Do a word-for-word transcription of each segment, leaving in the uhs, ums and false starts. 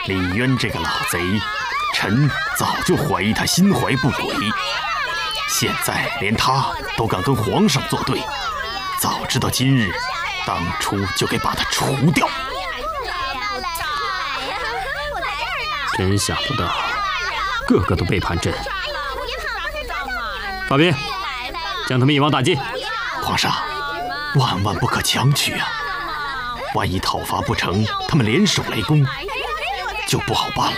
李渊这个老贼，臣早就怀疑他心怀不轨，现在连他都敢跟皇上作对，早知道今日，当初就该把他除掉。 真想不到，个个都背叛朕。发兵，将他们一网打尽。 皇上，万万不可强取啊！万一讨伐不成，他们联手来攻，就不好办了。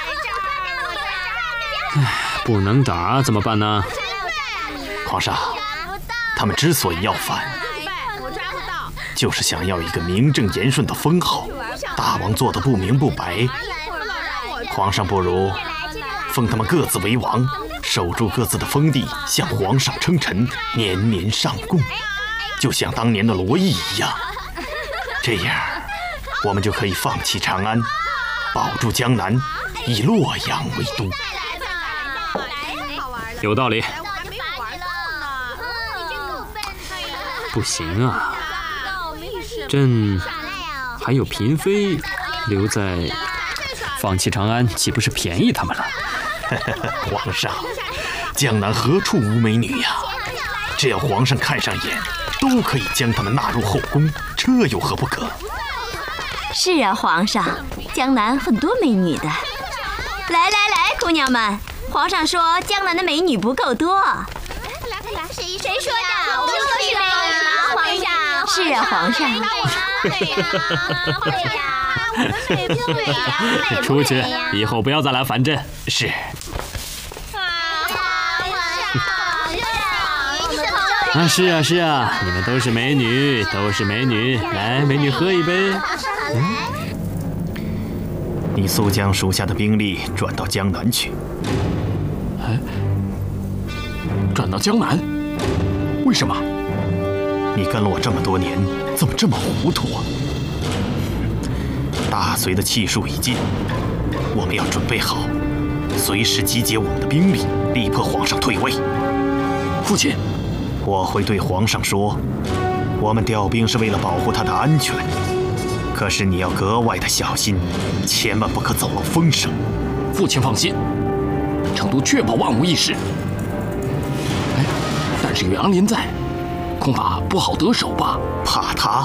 唉，不能打怎么办呢？ 皇上，他们之所以要反，就是想要一个名正言顺的封号。大王做的不明不白，皇上不如封他们各自为王，守住各自的封地，向皇上称臣，年年上贡，就像当年的罗毅一样。这样，我们就可以放弃长安，保住江南，以洛阳为都。 有道理。不行啊，朕还有嫔妃留在，放弃长安岂不是便宜他们了？ 皇上，江南何处无美女呀？只要皇上看上眼，都可以将他们纳入后宫，这有何不可？ 是啊，皇上，江南很多美女的。来来来，姑娘们，皇上说江南的美女不够多。 谁谁说的？我们都是美女吗？皇上。 是啊，皇上。 对呀，对呀，我们美不美呀？ 出去，以后不要再来烦朕。 是。 啊，是啊，是啊，你们都是美女，都是美女，来，美女喝一杯。 嗯，你速将属下的兵力转到江南去。 哎，转到江南？为什么？ 你跟了我这么多年，怎么这么糊涂啊？大隋的气数已尽，我们要准备好，随时集结我们的兵力，力迫皇上退位。 父亲。 我会对皇上说，我们调兵是为了保护他的安全，可是你要格外的小心，千万不可走漏风声。 父亲放心，成都确保万无一失。哎，但是有杨林在，恐怕不好得手吧？ 怕他？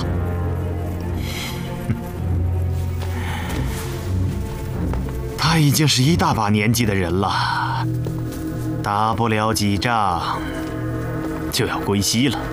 他已经是一大把年纪的人了，打不了几仗就要归西了。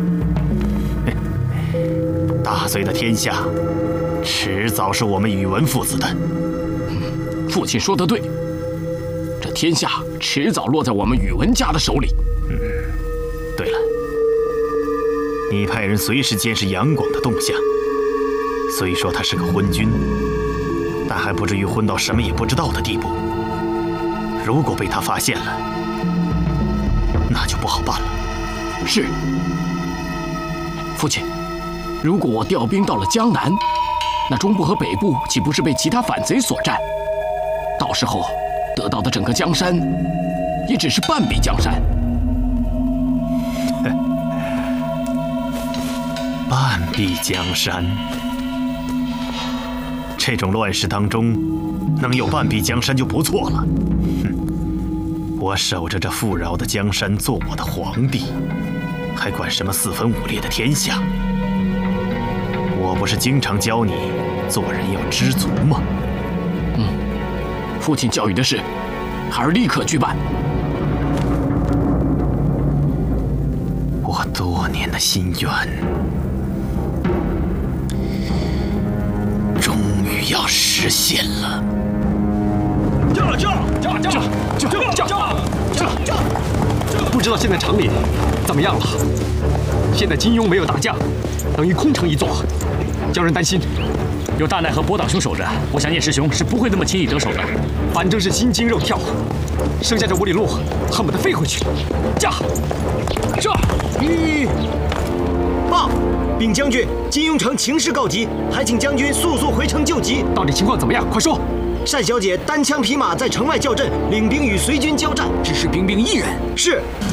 大隋的天下，迟早是我们宇文父子的。 嗯，父亲说得对，这天下迟早落在我们宇文家的手里。 嗯，对了，你派人随时监视杨广的动向。虽说他是个昏君，但还不至于昏到什么也不知道的地步。如果被他发现了，那就不好办了。 是，父亲，如果我调兵到了江南，那中部和北部岂不是被其他反贼所占？到时候得到的整个江山，也只是半壁江山。 半壁江山，这种乱世当中，能有半壁江山就不错了。哼，我守着这富饶的江山做我的皇帝，还管什么四分五裂的天下？我不是经常教你做人要知足吗？ 嗯，父亲教育的事，孩儿立刻去办。 我多年的心愿，终于要实现了。 驾驾驾驾驾驾驾驾！不知道现在城里怎么样了？现在金庸没有打架，等于空城一座，叫人担心。 有大奈和博党兄守着，我想叶师兄是不会那么轻易得手的。 反正是心惊肉跳，剩下这五里路恨不得飞回去。驾！驾！一报，禀将军，金庸城情势告急，还请将军速速回城救急。 到底情况怎么样？快说！ 单小姐单枪匹马在城外叫阵，领兵与隋军交战， 只是兵兵一员。 是。